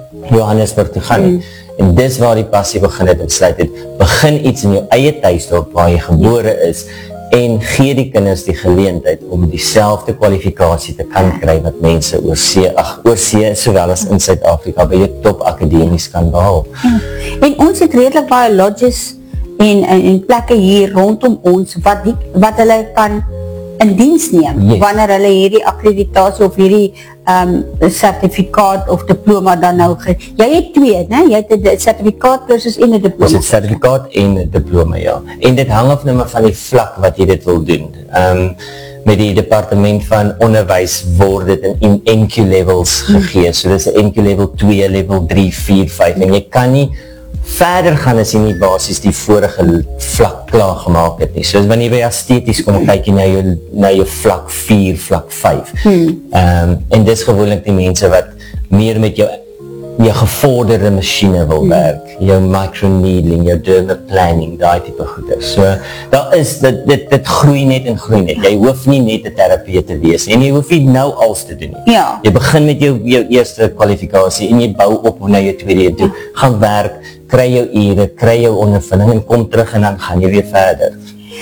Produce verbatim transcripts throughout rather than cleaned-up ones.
Johannesburg toe gaan nie. Mm. En dis waar die passie begin het en sluit het. Begin iets in jou eie tuisdorp waar jy gebore is en gee die kinders die geleentheid om dieselfde kwalifikasie te kan kry wat mense oor see, ag, oor see sowel as in Suid-Afrika by jou top akademies kan behaal. Ja. En ons het redelik baie lodges en, en, en plekke hier rondom ons wat, die, wat hulle kan in diens neem, yes. wanneer hulle hierdie akkreditasie of hierdie um, sertifikaat of diploma dan nou ge... Jy het twee, ne? Jy het een sertifikaat kursus en een diploma. Dis het sertifikaat en een diploma, ja. En dit hang af nou maar van die vlak wat jy dit wil doen. Um, met die departement van onderwys word dit in N Q levels gegee, so dis een N Q level twee, level drie, vier, vyf, en jy kan nie verder gaan as jy nie basis die vorige vlak klaar gemaakt het nie. So wanneer jy by aesthetisch kom, kyk jy na jou, na jou vlak vier, vlak vyf. Hmm. Um, en dis gewoonlik die mense wat meer met jou, jou gevorderde machine wil hmm. werk, jou microneedling, jou dermaplanning, die type goeder. So, daar is, dit, dit, dit groei net en groei net. Jy hoef nie net een therapeut te wees, en jy hoef nie nou als te doen. Ja. Jy begin met jou, jou eerste kwalifikasie, en jy bou op na jou tweede toe, gaan werk, kry jou ure, kry jou ondervinding en kom terug en dan gaan jy weer verder.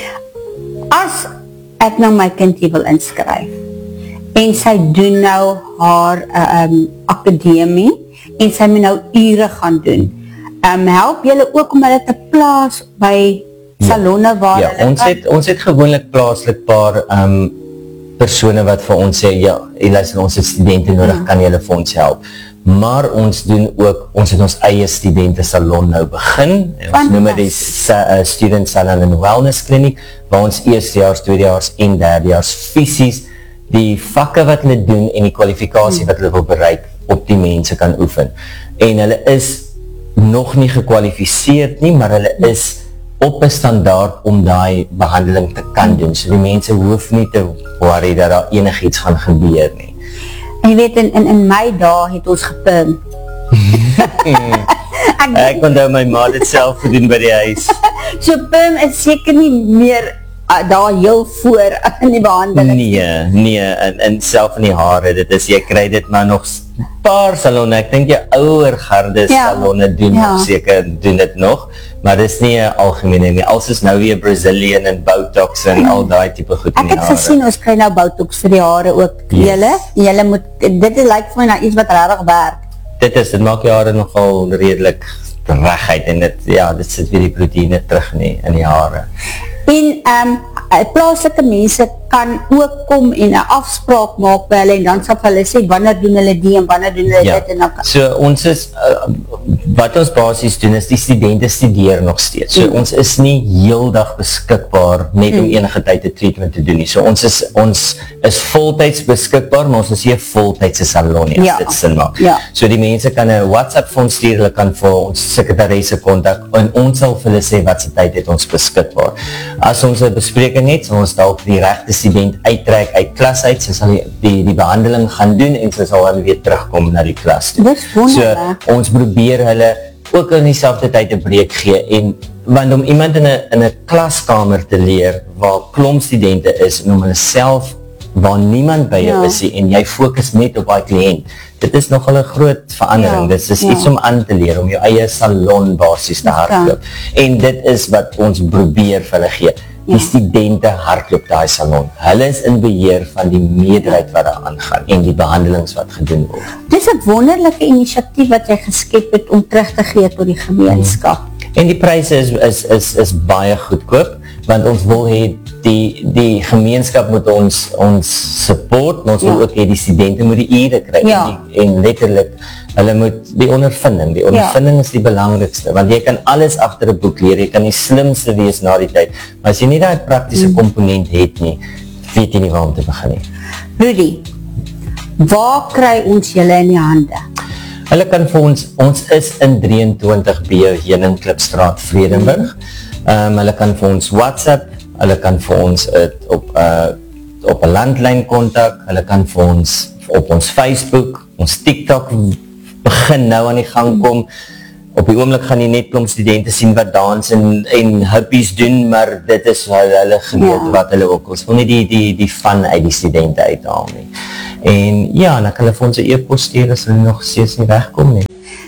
As ek nou my kind hier wil inskryf en sy doen nou haar uh, um, akademie en sy moet nou ure gaan doen, um, help jylle ook om hulle te plaas by salonne waar ja, ja, ons het, ons het gewoonlik plaaslik paar um, persone wat vir ons sê, ja, luister, ons het studenten nodig, kan jylle vir ons help. Maar ons doen ook, ons het ons eie studenten salon nou begin, ons noem het die uh, Student Salon and Wellness Clinic, waar ons eerstejaars, tweedejaars en derdejaars visies die vakke wat hulle doen en die kwalifikasie hmm. wat hulle wil bereik op die mense kan oefen. En hulle is nog nie gekwalifiseerd nie, maar hulle is op een standaard om die behandeling te kan doen, so die mense hoef nie te worry dat daar enig iets gaan gebeur nie. En jy weet, in, in, in my dag het ons gepim. ek, ek kon nou my ma dit self gedoen by die huis. So pim is seker nie meer uh, daar heel voor in die behandeling. Nee, nee, en, en self in die hare, dit is, jy kry dit maar nog paar salonne, ek denk jy ouwer garde ja. salonne doen ja. nog seker, doen dit nog, maar dit is nie een algemene nie, als is nou weer Brazilian en Botox en ja. al die type goed in die hare. Ek het gesien, ons kry nou Botox vir die hare ook, yes. jylle, jylle moet, dit is like vir my nou iets wat rarig werk. Dit is, dit maak die hare nogal redelijk reguit en dit, ja, dit sit weer die proteïne terug nie, in die hare. En um, plaaslike mense kan ook kom en een afspraak maak by hulle en dan sal hulle sê, wanneer doen hulle die en wanneer doen hulle ja. dit en dan kan... So ons is, uh, wat ons basis doen is die studenten studeer nog steeds. So mm. ons is nie heel dag beskikbaar net mm. om enige tyd die treatment te doen nie. So ons is, ons is voltyds beskikbaar, maar ons is nie voltydse salon nie, ja. as dit sin maak. Ja. So die mense kan een WhatsApp vir ons stuur, hulle kan vir ons sekretaresse kontak en ons sal vir hulle sê wat se tyd het ons beskikbaar. As ons een bespreking het, sal ons dalk die regte student uittrek uit klas uit, sy sal die, die, die behandeling gaan doen en sy sal dan weer terugkom na die klas toe. Dis wonderlik. So ons probeer hulle ook in die selfde tyd een breek gee en want om iemand in een, in een klaskamer te leer waar klomp studenten is en om hulle self waar niemand by jou ja. is en jy focus net op die kliënt, dit is nogal een groot verandering, ja. dit is ja. iets om aan te leer, om jou eie salon basis te hardloop, ja. en dit is wat ons probeer vir hulle gee, die ja. studenten hardloop die salon, hulle is in beheer van die meerderheid wat daar aangaan, en die behandelings wat gedoen word. Dit is een wonderlijke initiatief wat jy geskep het om terug te gee tot die gemeenskap. Hmm. En die prijs is, is, is, is baie goedkoop, want ons wil hee, die, die gemeenskap moet ons, ons support, maar ons ja. wil ook hee, die studenten moet die ure kry, ja. en, die, en letterlijk, hulle moet die ondervinding, die ondervinding ja. is die belangrikste, want jy kan alles achter een boek leer, jy kan die slimste wees na die tyd, maar as jy nie die praktische mm. komponent het nie, weet jy nie waar om te begin nie. Rudy, waar kry ons julle in die hande? Hulle kan vir ons, ons is in drieëntwintig B Heuningsklipstraat, Vredenburg. Um, hulle kan vir ons WhatsApp, hulle kan vir ons het op, uh, op een landlijn kontak, hulle kan vir ons op ons Facebook, ons TikTok begin nou aan die gang kom. Op die oomlik gaan die net klomp studenten sien wat dans en, en huppies doen, maar dit is hulle, hulle gedeelte ja. wat hulle ook, ons wil nie die, die, die fun uit die studenten uithaal nie. En ja, dan kan hulle vir ons een e-post stuur as hulle nog steeds nie wegkom nie.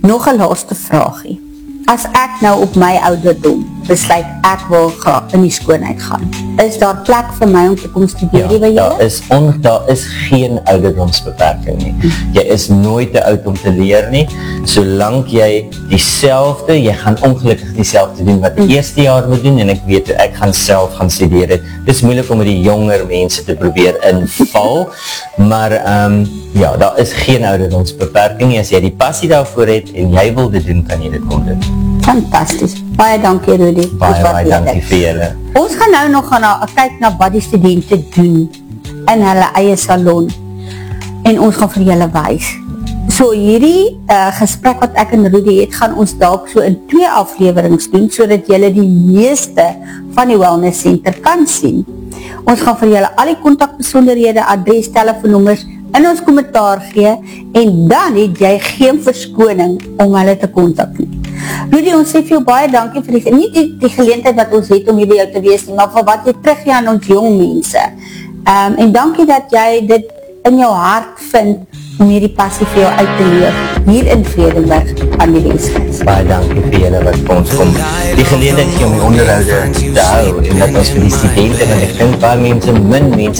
Nog 'n laaste vraagie. As ek nou op my ouderdom besluit ek wil graag in die skoonheid gaan, is daar plek vir my om te kom studeer Ja, by julle? daar is, on, daar is geen ouderdomsbeperking nie. Jy is nooit te oud om te leer nie, solank jy dieselfde, jy gaan ongelukkig dieselfde doen wat die eerste jaar moet doen, en ek weet, ek gaan self gaan studeer het. Dit is moeilik om met die jonger mense te probeer inval, maar um, ja, daar is geen ouderdomsbeperking nie. As jy die passie daarvoor het, en jy wil dit doen, kan jy dit kom doen. Fantasties. Baie dankie, Rudy. Baie, baie dankie vir julle. Ons gaan nou nog gaan na, kyk na wat die studente doen in hulle eie salon en ons gaan vir julle wys. So hierdie uh, gesprek wat ek en Rudy het, gaan ons dalk so in twee aflewerings doen, sodat julle die meeste van die wellness center kan sien. Ons gaan vir julle al die kontakbesonderhede, adres, telefoonnommers in ons kommentaar gee, en dan het jy geen verskoning om hulle te kontak nie. Rudy, ons sê vir jou baie dankie vir die, nie die, die geleentheid wat ons het om hier by jou te wees nie, maar vir wat jy teruggee aan ons jong mense. Um, en dankie dat jy dit in jou hart vind om hierdie passie vir jou uit te leef, hier in Vredenburg aan die Weskus. Baie dankie vir julle wat vir ons kom. Die geleentheid om die onderhoude te hou, en dat ons vir die studenten, en ek dink baie mense, min mense